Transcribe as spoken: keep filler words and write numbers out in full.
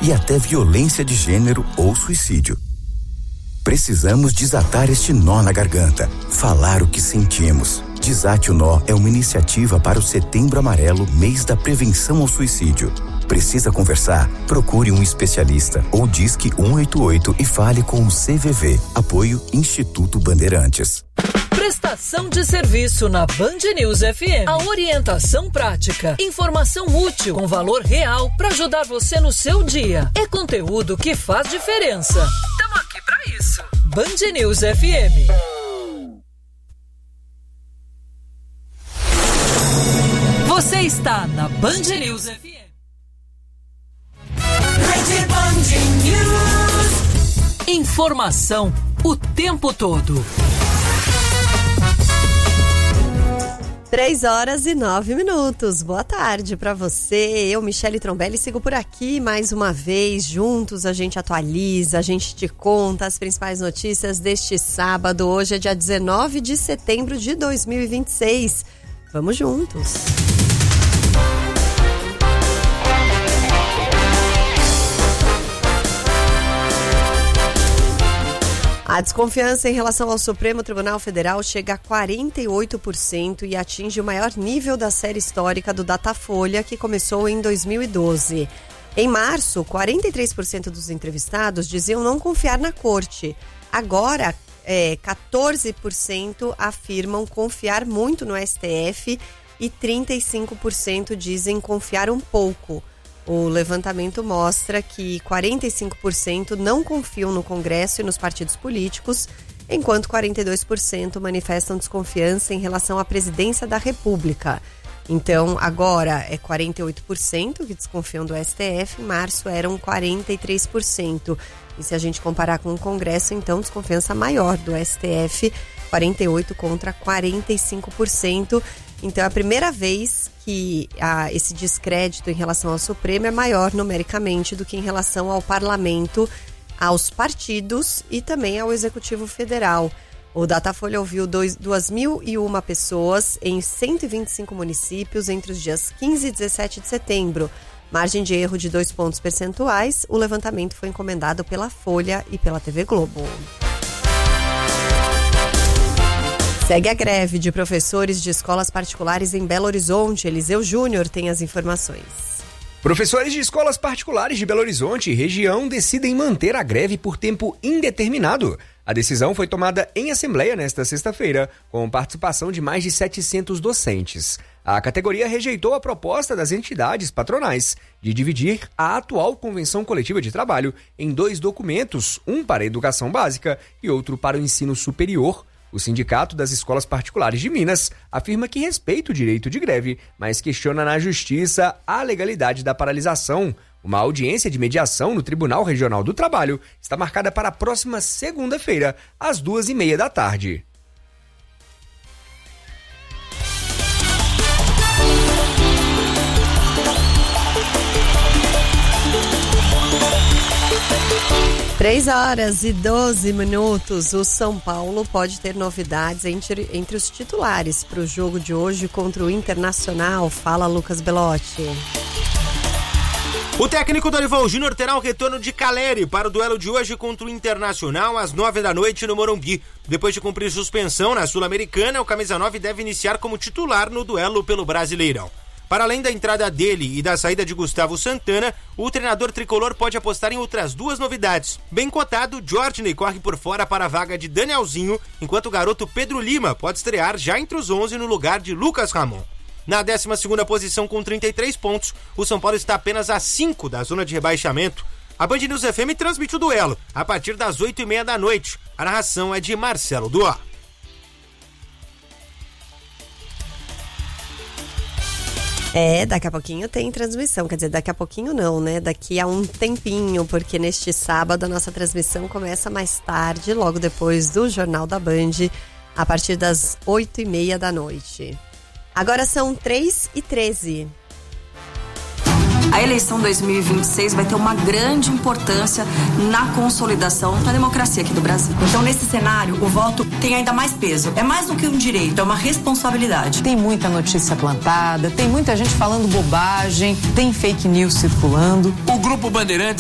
e até violência de gênero ou suicídio. Precisamos desatar este nó na garganta, falar o que sentimos. Desate o Nó é uma iniciativa para o Setembro Amarelo, mês da prevenção ao suicídio. Precisa conversar? Procure um especialista ou disque um oito oito e fale com o C V V. Apoio Instituto Bandeirantes. Prestação de serviço na Band News F M. A orientação prática, informação útil com valor real para ajudar você no seu dia. É conteúdo que faz diferença. Tamo aqui para isso. Band News F M. Você está na Band News F M. Rede Band News. Informação o tempo todo. Três horas e nove minutos. Boa tarde para você. Eu, Michele Trombelli, sigo por aqui mais uma vez. Juntos a gente atualiza, a gente te conta as principais notícias deste sábado. Hoje é dia dezenove de setembro de dois mil e vinte e seis. Vamos juntos. A desconfiança em relação ao Supremo Tribunal Federal chega a quarenta e oito por cento e atinge o maior nível da série histórica do Datafolha, que começou em dois mil e doze. Em março, quarenta e três por cento dos entrevistados diziam não confiar na corte. Agora, é, quatorze por cento afirmam confiar muito no S T F e trinta e cinco por cento dizem confiar um pouco. O levantamento mostra que quarenta e cinco por cento não confiam no Congresso e nos partidos políticos, enquanto quarenta e dois por cento manifestam desconfiança em relação à presidência da República. Então, agora é quarenta e oito por cento que desconfiam do S T F, em março eram quarenta e três por cento. E se a gente comparar com o Congresso, então, desconfiança maior do S T F, quarenta e oito por cento contra quarenta e cinco por cento. Então, é a primeira vez que ah, esse descrédito em relação ao Supremo é maior numericamente do que em relação ao Parlamento, aos partidos e também ao Executivo Federal. O Datafolha ouviu duas mil e uma pessoas em cento e vinte e cinco municípios entre os dias quinze e dezessete de setembro. Margem de erro de dois pontos percentuais. O levantamento foi encomendado pela Folha e pela T V Globo. Segue a greve de professores de escolas particulares em Belo Horizonte. Eliseu Júnior tem as informações. Professores de escolas particulares de Belo Horizonte e região decidem manter a greve por tempo indeterminado. A decisão foi tomada em assembleia nesta sexta-feira, com participação de mais de setecentos docentes. A categoria rejeitou a proposta das entidades patronais de dividir a atual Convenção Coletiva de Trabalho em dois documentos, um para a educação básica e outro para o ensino superior. O Sindicato das Escolas Particulares de Minas afirma que respeita o direito de greve, mas questiona na Justiça a legalidade da paralisação. Uma audiência de mediação no Tribunal Regional do Trabalho está marcada para a próxima segunda-feira, às duas e meia da tarde. Três horas e doze minutos. O São Paulo pode ter novidades entre, entre os titulares para o jogo de hoje contra o Internacional. Fala, Lucas Belotti. O técnico Dorival Júnior terá o retorno de Caleri para o duelo de hoje contra o Internacional às nove da noite no Morumbi. Depois de cumprir suspensão na Sul-Americana, o camisa nove deve iniciar como titular no duelo pelo Brasileirão. Para além da entrada dele e da saída de Gustavo Santana, o treinador tricolor pode apostar em outras duas novidades. Bem cotado, Jorginho corre por fora para a vaga de Danielzinho, enquanto o garoto Pedro Lima pode estrear já entre os onze no lugar de Lucas Ramon. Na décima segunda posição com trinta e três pontos, o São Paulo está apenas a cinco da zona de rebaixamento. A Band News F M transmite o duelo a partir das oito e meia da noite. A narração é de Marcelo Duó. É, daqui a pouquinho tem transmissão, quer dizer, daqui a pouquinho não, né? Daqui a um tempinho, porque neste sábado a nossa transmissão começa mais tarde, logo depois do Jornal da Band, a partir das oito e meia da noite. Agora são três e treze. A eleição dois mil e vinte e seis vai ter uma grande importância na consolidação da democracia aqui do Brasil. Então, nesse cenário, o voto tem ainda mais peso. É mais do que um direito, é uma responsabilidade. Tem muita notícia plantada, tem muita gente falando bobagem, tem fake news circulando. O Grupo Bandeirantes